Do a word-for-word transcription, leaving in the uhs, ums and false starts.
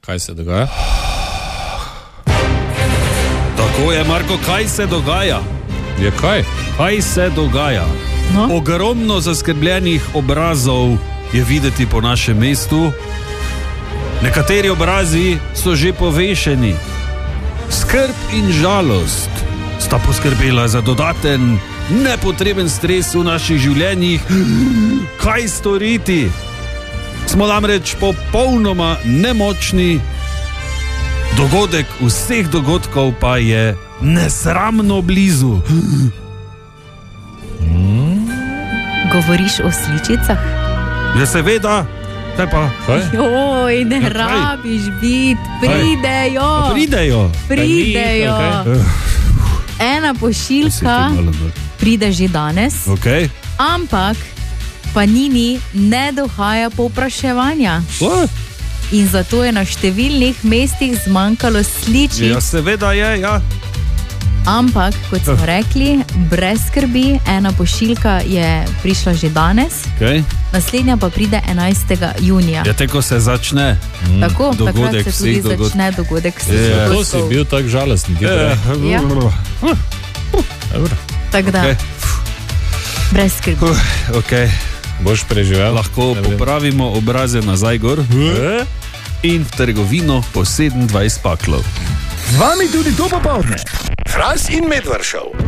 Kaj se dogaja? Tako je, Marko, kaj se dogaja? Je kaj? Kaj se dogaja? No? Ogromno zaskrbljenih obrazov je videti po našem mestu. Nekateri obrazi so že povešeni. Skrb in žalost sta poskrbela za dodaten, nepotreben stres v naših življenjih. Kaj storiti? Smo namreč popolnoma nemočni. Dogodek vseh dogodkov pa je nesramno blizu. Govoriš o sličicah? Ja, seveda. Kaj pa? Kaj? Joj, ne Ja, kaj? rabiš biti, pridejo. A pridejo? Pridejo. Kaj ni, Ena pošiljka pride že danes, Okay. ampak Panini ne dohaja povpraševanja. What? In zato je na številnih mestih zmanjkalo sličic. Ja, seveda je, ja. Ampak, kot smo rekli, brez skrbi, ena pošiljka je prišla že danes, Okay. naslednja pa pride enajstega junija. Ja, tako se začne. Tako, takrat Dogodek se vseh tudi dogodkov. začne dogodek vseh Ja. To si dogodkov. bil tak žalosten. Ja. Ja. Dobro. Tako da, Okay. brez skrbi. Okay. Boš preživel? Lahko popravimo obraze nazaj gor in v trgovino po sedemindvajset paklov. Z vami tudi to popoldne. Fras in Medvard Show.